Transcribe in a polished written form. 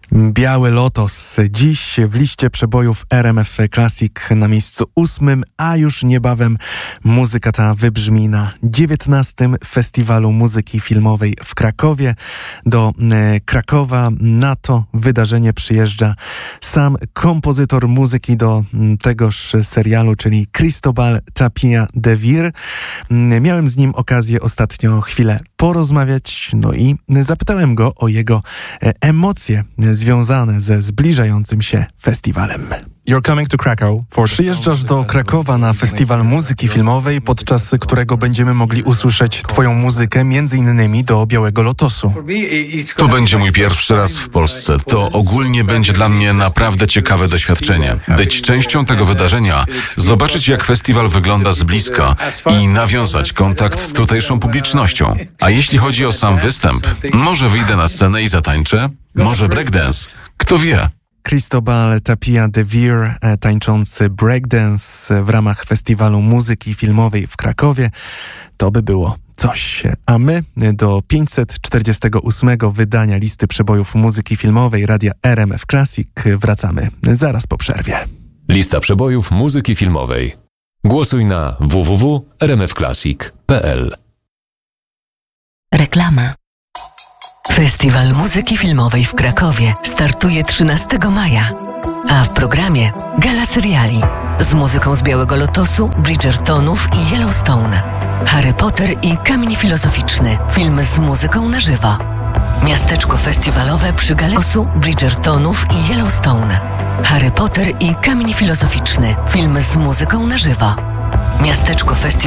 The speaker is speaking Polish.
Biały Lotos. Dziś w liście przebojów RMF Classic na miejscu 8, a już niebawem muzyka ta wybrzmi na 19. Festiwalu Muzyki Filmowej w Krakowie. Do Krakowa na to wydarzenie przyjeżdża sam kompozytor muzyki do tegoż serialu, czyli Cristobal Tapia de Vir. Miałem z nim okazję ostatnio chwilę porozmawiać, no i zapytałem go o jego emocje związane ze zbliżającym się festiwalem. Przyjeżdżasz do Krakowa na Festiwal Muzyki Filmowej, podczas którego będziemy mogli usłyszeć Twoją muzykę m.in. do Białego Lotosu. To będzie mój pierwszy raz w Polsce. To ogólnie będzie dla mnie naprawdę ciekawe doświadczenie. Być częścią tego wydarzenia, zobaczyć jak festiwal wygląda z bliska i nawiązać kontakt z tutejszą publicznością. A jeśli chodzi o sam występ, może wyjdę na scenę i zatańczę? Może breakdance? Kto wie? Cristobal Tapia de Vir, tańczący breakdance w ramach Festiwalu Muzyki Filmowej w Krakowie. To by było coś. A my do 548 wydania listy przebojów muzyki filmowej Radia RMF Classic wracamy zaraz po przerwie. Lista przebojów muzyki filmowej. Głosuj na www.rmfclassic.pl. Reklama. Festiwal Muzyki Filmowej w Krakowie startuje 13 maja, a w programie gala seriali z muzyką z Białego Lotosu, Bridgertonów i Yellowstone, Harry Potter i Kamień Filozoficzny, film z muzyką na żywo. Miasteczko festiwalowe przy Lotosu, Bridgertonów i Yellowstone, Harry Potter i Kamień Filozoficzny, film z muzyką na żywo. Miasteczko festiwalowe